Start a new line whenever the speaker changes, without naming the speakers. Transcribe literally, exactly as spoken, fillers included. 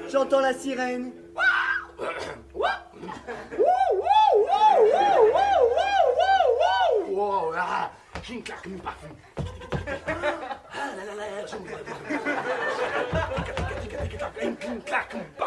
J'entends la sirène.
Wow, ah, j'ai une claque, une parfum. Ah là là là, j'ai une claque, une claque,